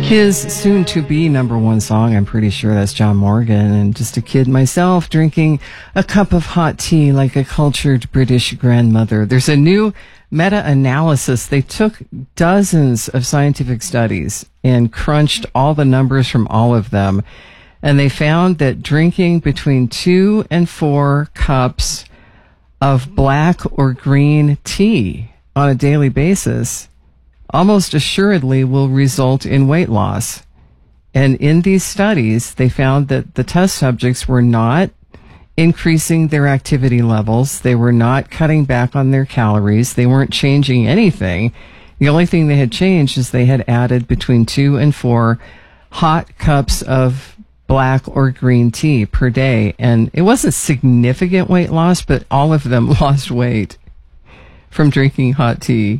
His soon-to-be number one song, I'm pretty sure that's John Morgan, and just a kid myself drinking a cup of hot tea like a cultured British grandmother. There's a new meta-analysis. They took dozens of scientific studies and crunched all the numbers from all of them, and they found that drinking between 2 and 4 cups of black or green tea on a daily basis almost assuredly will result in weight loss. And in these studies, they found that the test subjects were not increasing their activity levels. They were not cutting back on their calories. They weren't changing anything. The only thing they had changed is they had added between 2 and 4 hot cups of black or green tea per day. And it wasn't significant weight loss, but all of them lost weight from drinking hot tea.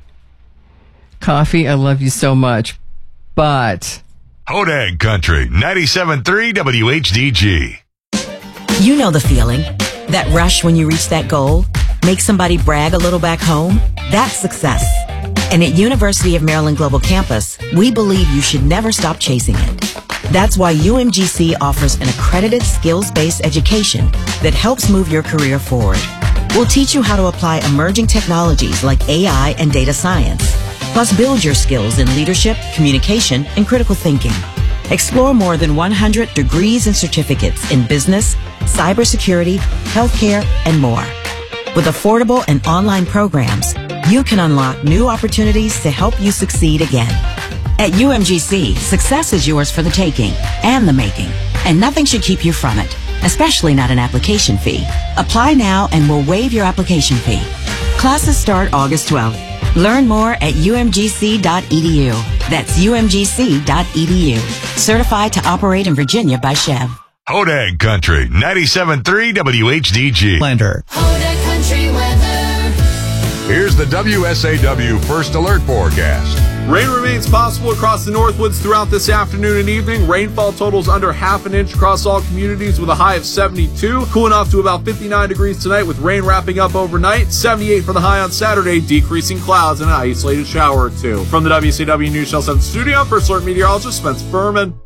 Coffee, I love you so much, but... Hodag Country, 97.3 WHDG. You know the feeling. That rush when you reach that goal. Make somebody brag a little back home. That's success. And at University of Maryland Global Campus, we believe you should never stop chasing it. That's why UMGC offers an accredited skills-based education that helps move your career forward. We'll teach you how to apply emerging technologies like AI and data science. Plus, build your skills in leadership, communication, and critical thinking. Explore more than 100 degrees and certificates in business, cybersecurity, healthcare, and more. With affordable and online programs, you can unlock new opportunities to help you succeed again. At UMGC, success is yours for the taking and the making, and nothing should keep you from it, especially not an application fee. Apply now and we'll waive your application fee. Classes start August 12th. Learn more at umgc.edu. That's umgc.edu. Certified to operate in Virginia by Chev. Hodag Country, 97.3 WHDG. Lander. Hodag Country weather. Here's the WSAW First Alert forecast. Rain remains possible across the Northwoods throughout this afternoon and evening. Rainfall totals under half an inch across all communities with a high of 72. Cooling off to about 59 degrees tonight with rain wrapping up overnight. 78 for the high on Saturday, decreasing clouds and an isolated shower or two. From the WCW News Channel 7 studio, First Alert meteorologist Spencer Furman.